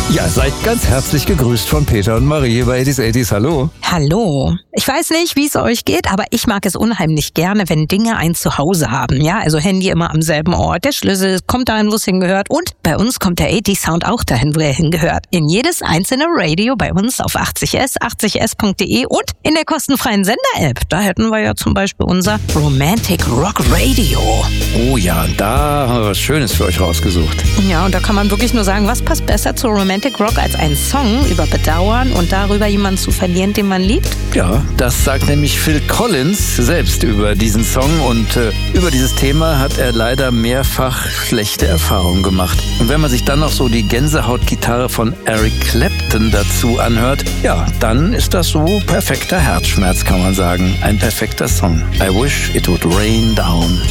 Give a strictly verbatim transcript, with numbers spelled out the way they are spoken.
Ja, seid ganz herzlich gegrüßt von Peter und Marie bei Eighties Eighties. Hallo. Hallo. Ich weiß nicht, wie es euch geht, aber ich mag es unheimlich gerne, wenn Dinge ein Zuhause haben. Ja, also Handy immer am selben Ort, der Schlüssel kommt dahin, wo es hingehört. Und bei uns kommt der eighties Sound auch dahin, wo er hingehört. In jedes einzelne Radio bei uns auf achtzig S, achtzig S punkt de und in der kostenfreien Sender-App. Da hätten wir ja zum Beispiel unser Romantic Rock Radio. Oh ja, da haben wir was Schönes für euch rausgesucht. Ja, und da kann man wirklich nur sagen, was passt besser zu Romantic Rock als ein Song über Bedauern und darüber jemanden zu verlieren, den man liebt? Ja, das sagt nämlich Phil Collins selbst über diesen Song und äh, über dieses Thema hat er leider mehrfach schlechte Erfahrungen gemacht. Und wenn man sich dann noch so die Gänsehautgitarre von Eric Clapton dazu anhört, ja, dann ist das so perfekter Herzschmerz, kann man sagen. Ein perfekter Song. I wish it would rain down.